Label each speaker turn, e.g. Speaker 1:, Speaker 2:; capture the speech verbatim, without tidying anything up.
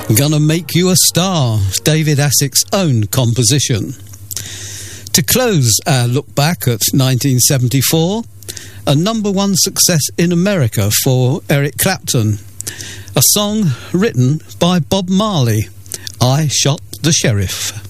Speaker 1: Gonna Make You a Star, David Asic's own composition. To close our look back at nineteen seventy-four, a number one success in America for Eric Clapton, a song written by Bob Marley, I Shot the Sheriff.